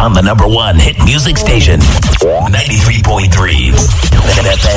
on the #1 hit music station, 93.3 FM.